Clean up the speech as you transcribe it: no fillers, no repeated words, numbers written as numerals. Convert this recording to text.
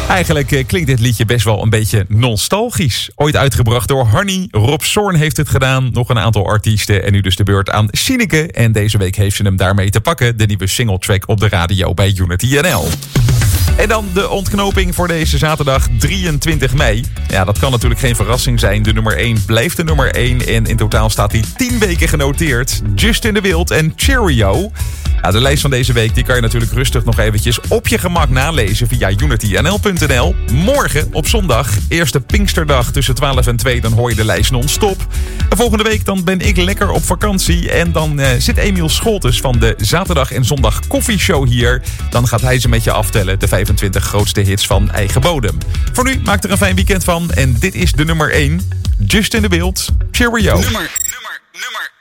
Eigenlijk klinkt dit liedje best wel een beetje nostalgisch. Ooit uitgebracht door Hanny, Rob Zorn heeft het gedaan, nog een aantal artiesten en nu dus de beurt aan Sineke. En deze week heeft ze hem daarmee te pakken, de nieuwe singletrack op de radio bij Unity NL. En dan de ontknoping voor deze zaterdag 23 mei. Ja, dat kan natuurlijk geen verrassing zijn. De nummer 1 blijft de nummer 1 en in totaal staat hij 10 weken genoteerd. Justin de Wild en Cheerio. Ja, de lijst van deze week die kan je natuurlijk rustig nog eventjes op je gemak nalezen via unitynl.nl. Morgen op zondag, eerste Pinksterdag tussen 12 en 2, dan hoor je de lijst non-stop. En volgende week dan ben ik lekker op vakantie en dan zit Emiel Scholtes van de zaterdag en zondag koffieshow hier. Dan gaat hij ze met je aftellen, de 25 grootste hits van eigen bodem. Voor nu, maak er een fijn weekend van en dit is de nummer 1. Justin de Wild, Cheerio. Nummer